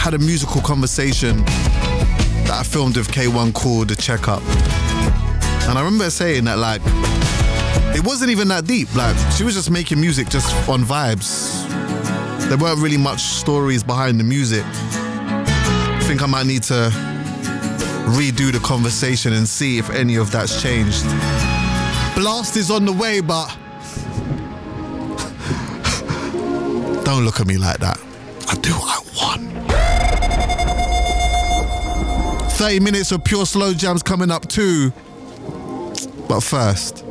had a musical conversation that I filmed with K1 called The Checkup. And I remember saying that, like, it wasn't even that deep. Like, she was just making music just on vibes. There weren't really much stories behind the music. I think I might need to redo the conversation and see if any of that's changed. Blast is on the way, but don't look at me like that. I do what I want. 30 minutes of pure slow jams coming up too. But first,